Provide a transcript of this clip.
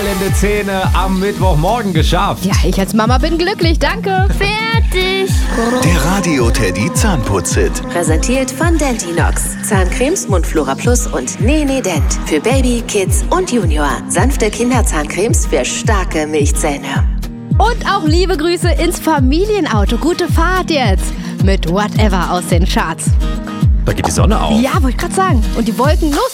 strahlende Zähne am Mittwochmorgen geschafft. Ja, ich als Mama bin glücklich, danke. Fertig. Der Radio Teddy Zahnputz-Hit. Präsentiert von Dentinox. Zahncremes Mundflora Plus und Nene Dent. Für Baby, Kids und Junior. Sanfte Kinderzahncremes für starke Milchzähne. Und auch liebe Grüße ins Familienauto. Gute Fahrt jetzt. Mit Whatever aus den Charts. Da geht die Sonne auf. Ja, wollte ich gerade sagen. Und die Wolken los.